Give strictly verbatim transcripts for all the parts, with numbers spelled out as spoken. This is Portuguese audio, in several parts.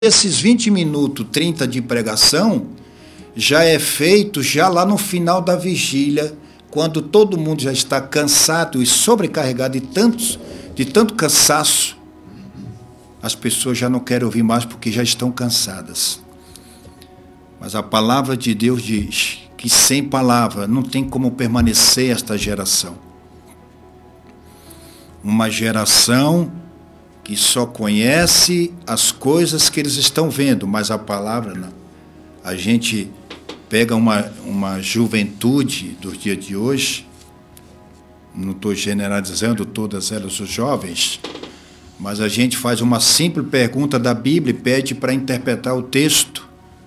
Esses vinte minutos, trinta de pregação, já é feito já lá no final da vigília, quando todo mundo já está cansado e sobrecarregado de, tantos, de tanto cansaço. As pessoas já não querem ouvir mais porque já estão cansadas. Mas a palavra de Deus diz que sem palavra não tem como permanecer esta geração. Uma geração que só conhece as coisas que eles estão vendo, mas a palavra não. A gente pega uma, uma juventude dos dias de hoje, não estou generalizando todas elas os jovens, mas a gente faz uma simples pergunta da Bíblia e pede para interpretar o texto.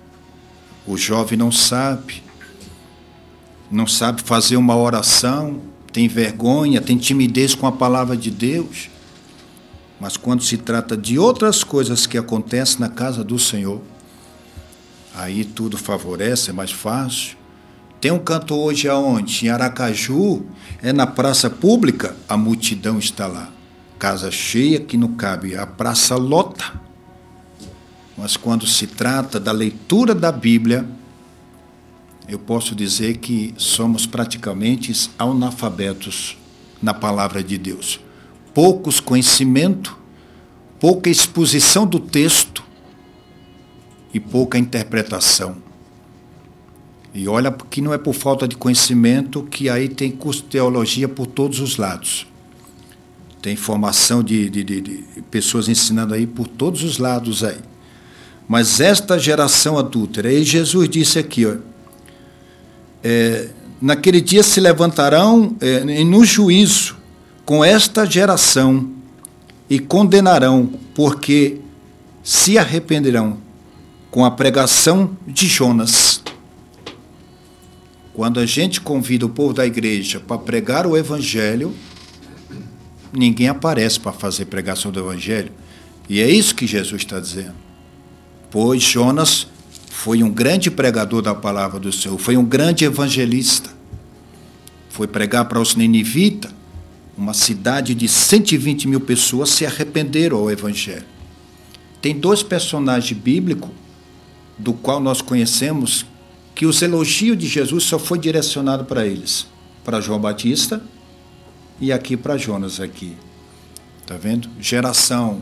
O jovem não sabe, não sabe fazer uma oração, tem vergonha, tem timidez com a palavra de Deus. Mas quando se trata de outras coisas que acontecem na casa do Senhor, aí tudo favorece, é mais fácil. Tem um canto hoje aonde? Em Aracaju, é na praça pública, a multidão está lá. Casa cheia que não cabe, a praça lota. Mas quando se trata da leitura da Bíblia, eu posso dizer que somos praticamente analfabetos na palavra de Deus. Poucos conhecimentos, pouca exposição do texto e pouca interpretação. E olha que não é por falta de conhecimento que aí tem curso de teologia por todos os lados. Tem formação de, de, de, de pessoas ensinando aí por todos os lados aí. Mas esta geração adúltera, e Jesus disse aqui, ó, é, naquele dia se levantarão é, no juízo com esta geração e condenarão, porque se arrependerão com a pregação de Jonas. Quando a gente convida o povo da igreja para pregar o evangelho, ninguém aparece para fazer pregação do evangelho. E é isso que Jesus está dizendo. Pois Jonas foi um grande pregador da palavra do Senhor, foi um grande evangelista. Foi pregar para os ninivitas. Uma cidade de cento e vinte mil pessoas se arrependeram ao evangelho. Tem dois personagens bíblicos, do qual nós conhecemos, que os elogios de Jesus só foi direcionado para eles. Para João Batista e aqui para Jonas aqui. Está vendo? Geração.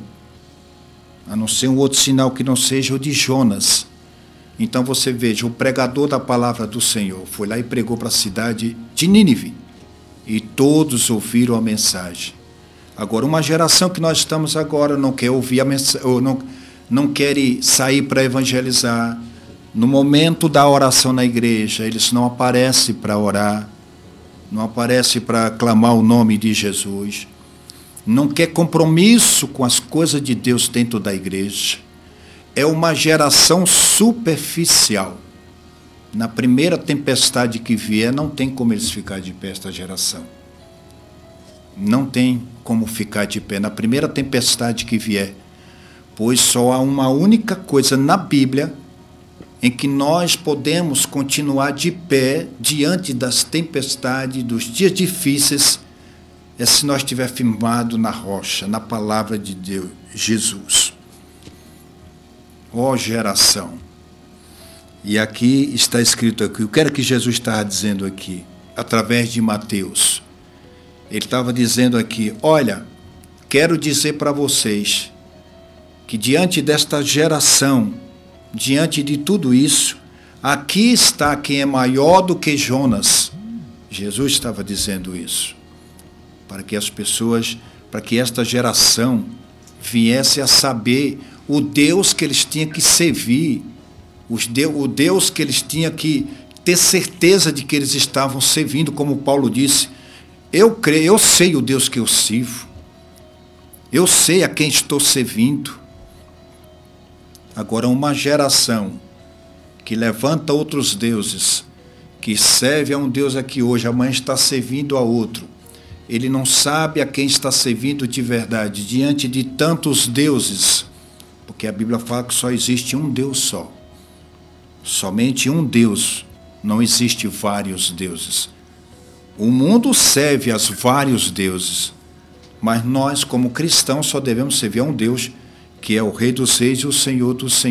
A não ser um outro sinal que não seja o de Jonas. Então você veja, o pregador da palavra do Senhor foi lá e pregou para a cidade de Nínive. E todos ouviram a mensagem. Agora, uma geração que nós estamos agora não quer ouvir a mensagem, ou não, não quer sair para evangelizar. No momento da oração na igreja, eles não aparecem para orar, não aparecem para clamar o nome de Jesus. Não quer compromisso com as coisas de Deus dentro da igreja. É uma geração superficial. Na primeira tempestade que vier, não tem como eles ficar de pé, esta geração. Não tem como ficar de pé na primeira tempestade que vier. Pois só há uma única coisa na Bíblia em que nós podemos continuar de pé diante das tempestades, dos dias difíceis, é se nós estiver firmado na rocha, na palavra de Deus, Jesus. Ó geração! E aqui está escrito aqui, o que era que Jesus estava dizendo aqui, através de Mateus? Ele estava dizendo aqui, olha, quero dizer para vocês que diante desta geração, diante de tudo isso, aqui está quem é maior do que Jonas. Jesus estava dizendo isso, para que as pessoas, para que esta geração viesse a saber o Deus que eles tinham que servir, o Deus que eles tinham que ter certeza de que eles estavam servindo, como Paulo disse, eu creio, eu sei o Deus que eu sirvo, eu sei a quem estou servindo. Agora, uma geração que levanta outros deuses, que serve a um Deus aqui hoje, amanhã está servindo a outro, ele não sabe a quem está servindo de verdade, diante de tantos deuses, porque a Bíblia fala que só existe um Deus só. Somente um Deus, não existe vários deuses. O mundo serve aos vários deuses, mas nós, como cristãos, só devemos servir a um Deus que é o Rei dos Reis e o Senhor dos Senhores.